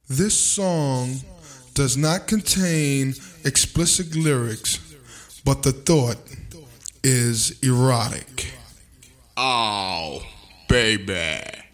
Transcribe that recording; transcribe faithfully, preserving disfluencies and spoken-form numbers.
This song does not contain explicit lyrics, but the thought is erotic. Oh, baby.